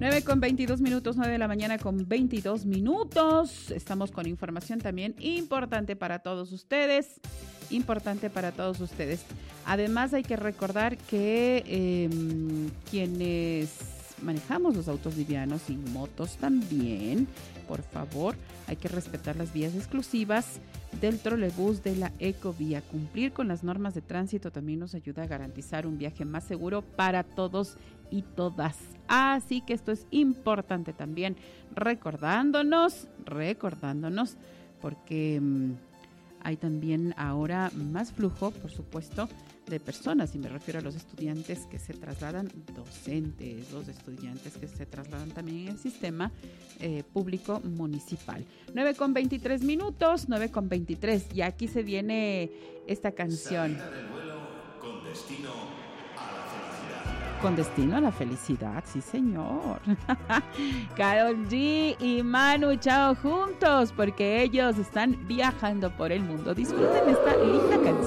9:22, 9 de la mañana con 22 minutos. Estamos con información también importante para todos ustedes. Además hay que recordar que quienes manejamos los autos livianos y motos también, por favor, hay que respetar las vías exclusivas del trolebús de la Ecovía. Cumplir con las normas de tránsito también nos ayuda a garantizar un viaje más seguro para todos y todas. Así que esto es importante también, recordándonos, porque hay también ahora más flujo, por supuesto, de personas, y me refiero a los estudiantes que se trasladan, docentes, los estudiantes que se trasladan también en el sistema público municipal. 9:23, 9:23, y aquí se viene esta canción. Salida del vuelo con destino a la felicidad. Con destino a la felicidad, sí señor. Karol G y Manu Chao juntos, porque ellos están viajando por el mundo. Disfruten esta linda canción.